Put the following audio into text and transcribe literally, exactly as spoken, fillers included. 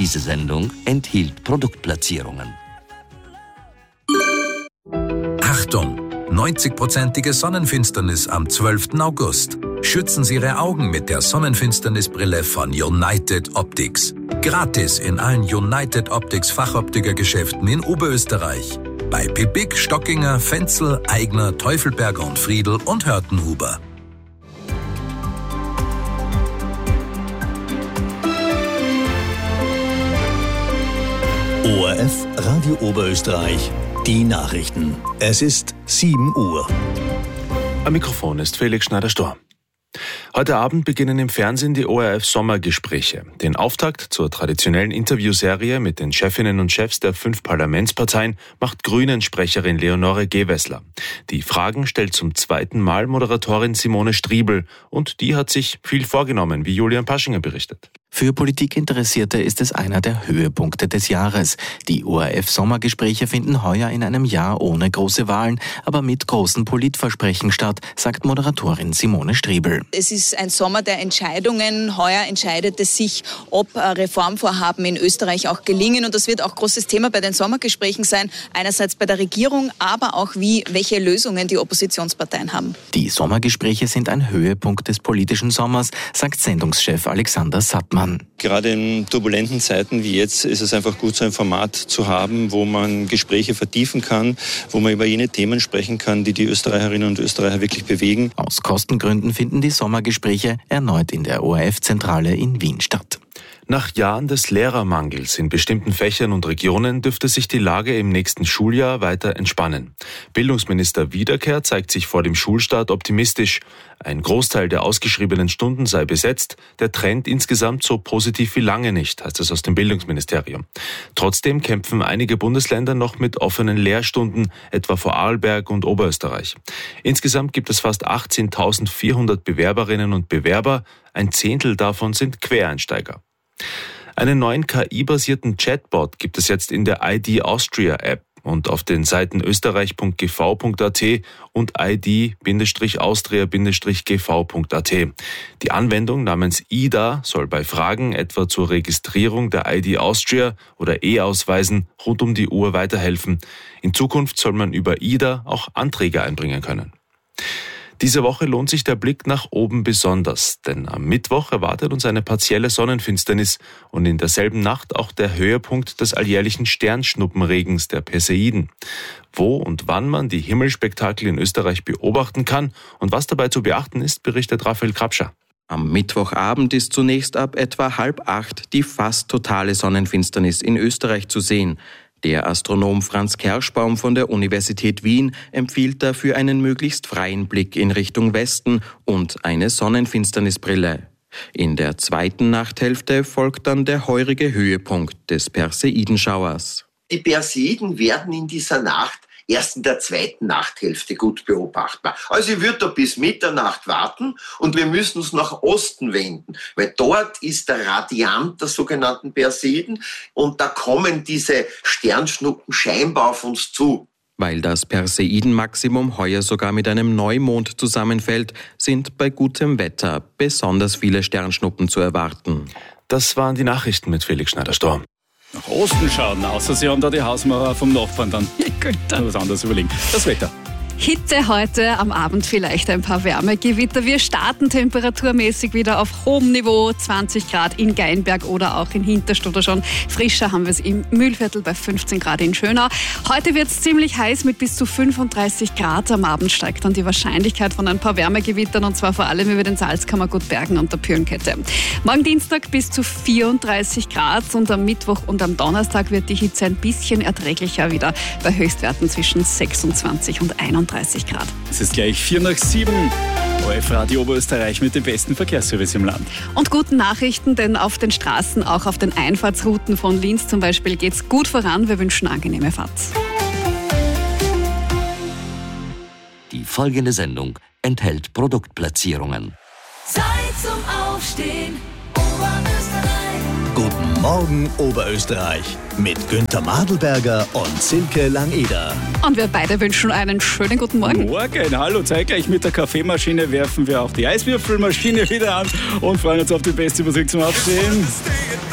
Diese Sendung enthielt Produktplatzierungen. Achtung! neunzig-prozentige Sonnenfinsternis am zwölften August. Schützen Sie Ihre Augen mit der Sonnenfinsternisbrille von United Optics. Gratis in allen United Optics Fachoptikergeschäften in Oberösterreich. Bei Pippig, Stockinger, Fenzel, Aigner, Teufelberger und Friedl und Hörtenhuber. O R F Radio Oberösterreich. Die Nachrichten. Es ist sieben Uhr. Am Mikrofon ist Felix Schneider-Storr. Heute Abend beginnen im Fernsehen die O R F-Sommergespräche. Den Auftakt zur traditionellen Interviewserie mit den Chefinnen und Chefs der fünf Parlamentsparteien macht Grünen-Sprecherin Leonore Gewessler. Die Fragen stellt zum zweiten Mal Moderatorin Simone Striebel und die hat sich viel vorgenommen, wie Julian Paschinger berichtet. Für Politikinteressierte ist es einer der Höhepunkte des Jahres. Die O R F-Sommergespräche finden heuer in einem Jahr ohne große Wahlen, aber mit großen Politversprechen statt, sagt Moderatorin Simone Striebel. Es ist ein Sommer der Entscheidungen. Heuer entscheidet es sich, ob Reformvorhaben in Österreich auch gelingen. Und das wird auch großes Thema bei den Sommergesprächen sein. Einerseits bei der Regierung, aber auch wie, welche Lösungen die Oppositionsparteien haben. Die Sommergespräche sind ein Höhepunkt des politischen Sommers, sagt Sendungschef Alexander Sattmann. Gerade in turbulenten Zeiten wie jetzt ist es einfach gut, so ein Format zu haben, wo man Gespräche vertiefen kann, wo man über jene Themen sprechen kann, die die Österreicherinnen und Österreicher wirklich bewegen. Aus Kostengründen finden die Sommergespräche erneut in der O R F-Zentrale in Wien statt. Nach Jahren des Lehrermangels in bestimmten Fächern und Regionen dürfte sich die Lage im nächsten Schuljahr weiter entspannen. Bildungsminister Wiederkehr zeigt sich vor dem Schulstart optimistisch. Ein Großteil der ausgeschriebenen Stunden sei besetzt, der Trend insgesamt so positiv wie lange nicht, heißt es aus dem Bildungsministerium. Trotzdem kämpfen einige Bundesländer noch mit offenen Lehrstunden, etwa Vorarlberg und Oberösterreich. Insgesamt gibt es fast achtzehntausendvierhundert Bewerberinnen und Bewerber, ein Zehntel davon sind Quereinsteiger. Einen neuen K I-basierten Chatbot gibt es jetzt in der I D Austria App und auf den Seiten österreich punkt g v punkt a t und I D Austria G V punkt a t. Die Anwendung namens I D A soll bei Fragen etwa zur Registrierung der I D Austria oder E-Ausweisen rund um die Uhr weiterhelfen. In Zukunft soll man über I D A auch Anträge einbringen können. Diese Woche lohnt sich der Blick nach oben besonders, denn am Mittwoch erwartet uns eine partielle Sonnenfinsternis und in derselben Nacht auch der Höhepunkt des alljährlichen Sternschnuppenregens, der Perseiden. Wo und wann man die Himmelspektakel in Österreich beobachten kann und was dabei zu beachten ist, berichtet Raphael Krapscher. Am Mittwochabend ist zunächst ab etwa halb acht die fast totale Sonnenfinsternis in Österreich zu sehen. Der Astronom Franz Kerschbaum von der Universität Wien empfiehlt dafür einen möglichst freien Blick in Richtung Westen und eine Sonnenfinsternisbrille. In der zweiten Nachthälfte folgt dann der heurige Höhepunkt des Perseidenschauers. Die Perseiden werden in dieser Nacht erst in der zweiten Nachthälfte gut beobachtbar. Also ich würde da bis Mitternacht warten und wir müssen uns nach Osten wenden, weil dort ist der Radiant der sogenannten Perseiden und da kommen diese Sternschnuppen scheinbar auf uns zu. Weil das Perseidenmaximum heuer sogar mit einem Neumond zusammenfällt, sind bei gutem Wetter besonders viele Sternschnuppen zu erwarten. Das waren die Nachrichten mit Felix Schneider-Storr. Nach Osten schauen, außer Sie haben da die Hausmauer vom Nachbarn dann. Dann was anderes überlegen. Das Wetter. Hitze heute, am Abend vielleicht ein paar Wärmegewitter. Wir starten temperaturmäßig wieder auf hohem Niveau, zwanzig Grad in Geinberg oder auch in Hinterstoder schon. Frischer haben wir es im Mühlviertel bei fünfzehn Grad in Schönau. Heute wird es ziemlich heiß mit bis zu fünfunddreißig Grad. Am Abend steigt dann die Wahrscheinlichkeit von ein paar Wärmegewittern und zwar vor allem über den Salzkammergut Bergen und der Pürnkette. Morgen Dienstag bis zu vierunddreißig Grad und am Mittwoch und am Donnerstag wird die Hitze ein bisschen erträglicher wieder bei Höchstwerten zwischen sechsundzwanzig und einunddreißig Grad. Es ist gleich vier nach sieben. O R F Radio Oberösterreich mit dem besten Verkehrsservice im Land. Und guten Nachrichten, denn auf den Straßen, auch auf den Einfahrtsrouten von Linz zum Beispiel, geht es gut voran. Wir wünschen angenehme Fahrt. Die folgende Sendung enthält Produktplatzierungen. Zeit zum Aufstehen, Oberösterreich. Guten Morgen Oberösterreich mit Günther Madelberger und Silke Langeder. Und wir beide wünschen einen schönen guten Morgen. Morgen, hallo, zeitgleich mit der Kaffeemaschine werfen wir auch die Eiswürfelmaschine wieder an und freuen uns auf die beste Musik zum Aufstehen.